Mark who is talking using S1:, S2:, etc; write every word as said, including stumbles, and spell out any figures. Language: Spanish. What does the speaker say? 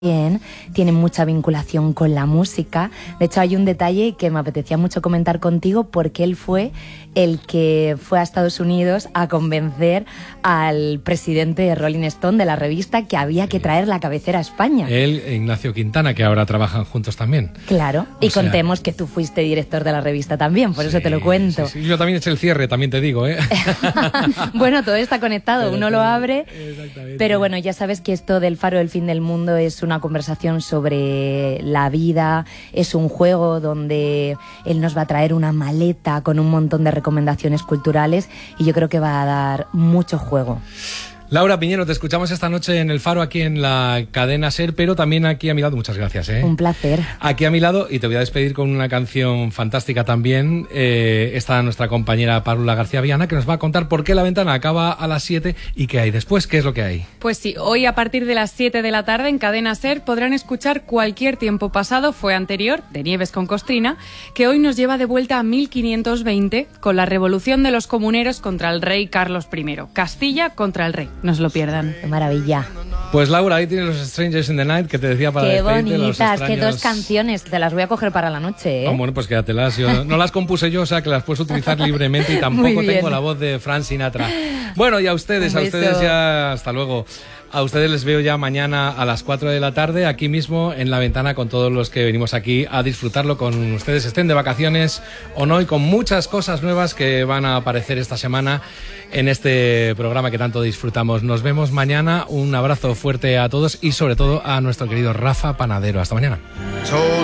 S1: Bien, tiene mucha vinculación con la música. De hecho, hay un detalle que me apetecía mucho comentar contigo, porque él fue el que fue a Estados Unidos a convencer al presidente de Rolling Stone, de la revista, que había que traer la cabecera a España.
S2: Él e Ignacio Quintana, que ahora trabajan juntos también.
S1: Claro,
S2: o
S1: y
S2: sea...
S1: contemos que tú fuiste director de la revista también, por sí, eso te lo cuento.
S2: Sí, sí. Yo también eché el cierre, también te digo, ¿eh?
S1: Bueno, todo está conectado, pero uno todo... lo abre.
S2: Exactamente.
S1: Pero bueno, ya sabes que esto del Faro del Fin del Mundo es una conversación sobre la vida, es un juego donde él nos va a traer una maleta con un montón de recomendaciones culturales y yo creo que va a dar mucho juego.
S2: Laura Piñero, te escuchamos esta noche en El Faro, aquí en la cadena SER, pero también aquí a mi lado. Muchas gracias, ¿eh?
S1: Un placer.
S2: Aquí a mi lado, y te voy a despedir con una canción fantástica también. Eh, está nuestra compañera Paula García Viana, que nos va a contar por qué La Ventana acaba a las siete y qué hay después, qué es lo que hay.
S3: Pues sí, hoy a partir de las siete de la tarde en Cadena SER podrán escuchar Cualquier tiempo pasado fue anterior, de Nieves con Costrina, que hoy nos lleva de vuelta a mil quinientos veinte con la revolución de los comuneros contra el rey Carlos primero. Castilla contra el rey. No se lo pierdan.
S1: ¡Qué maravilla!
S2: Pues Laura, ahí tienes los Strangers in the Night, que te decía para
S1: qué
S2: despedirte.
S1: Qué bonitas,
S2: los
S1: qué dos canciones. Te las voy a coger para la noche, ¿eh?
S2: Oh, bueno, pues quédatelas. Yo no las compuse yo, o sea que las puedes utilizar libremente y tampoco tengo la voz de Frank Sinatra. Bueno, y a ustedes, a ustedes ya, hasta luego. A ustedes les veo ya mañana a las cuatro de la tarde, aquí mismo en La Ventana, con todos los que venimos aquí a disfrutarlo con ustedes, estén de vacaciones o no, y con muchas cosas nuevas que van a aparecer esta semana en este programa que tanto disfrutamos. Nos vemos mañana, un abrazo fuerte a todos y sobre todo a nuestro querido Rafa Panadero. Hasta mañana.